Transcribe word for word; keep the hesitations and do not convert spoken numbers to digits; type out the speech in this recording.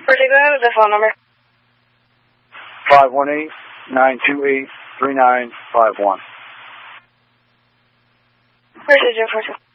Particular the phone number. five one eight, nine two eight, three nine five one. Where's the zero four two?